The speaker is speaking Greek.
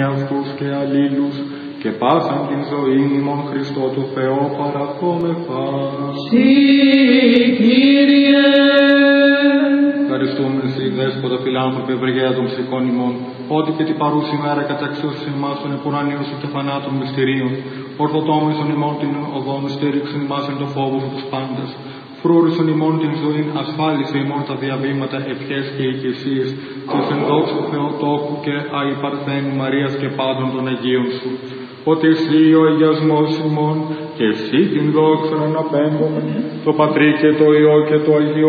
αυτούς και αλλήλους και πάσαν την ζωή ημών Χριστό του Θεό παρακόμεθα. Συ, Κύριε. Ευχαριστούμε Συ, Δέσποτα φιλάνθρωπε ευλογία των ψυχών ημών, ότι και την παρούση μέρα καταξιώσεις ημάς των επουρανίων σου και θανάτων μυστηρίων, ορθοτόμησον ημών την οδόν, στήριξον ημάς εν το φόβο σου τους πάντες, φρούρισον ημών την ζωή, ασφάλισε ημών τα διαβήματα, ευχές και οικησίες, της εν δόξου Θεοτόκου και αϊπαρθένου Μαρίας και πάντων των Αγίων σου. Ότι εσύ ο αγιασμός ημών και εσύ την δόξα αναπέμπομεν, το Πατρί και το Υιό και το Αγίο